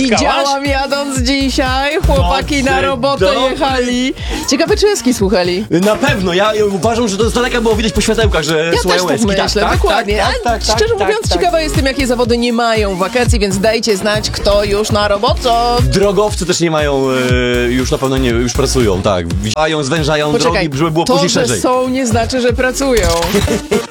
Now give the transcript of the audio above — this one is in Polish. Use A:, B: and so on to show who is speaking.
A: Widziałam jadąc dzisiaj, chłopaki na robotę
B: dobry.
A: jechali. Ciekawe, czy eski słuchali.
B: Na pewno, ja uważam, że to z daleka było widać po światełkach, że
A: Ja
B: słuchają
A: też tak
B: eski.
A: myślę, dokładnie. Ale szczerze mówiąc,
B: tak.
A: ciekawa jestem, jakie zawody nie mają wakacji, więc dajcie znać, kto już na robotę.
B: Drogowcy też nie mają, już na pewno nie, już pracują, tak. Zwężają drogi, żeby było
A: to,
B: później
A: że
B: szerzej.
A: są, nie znaczy, że pracują.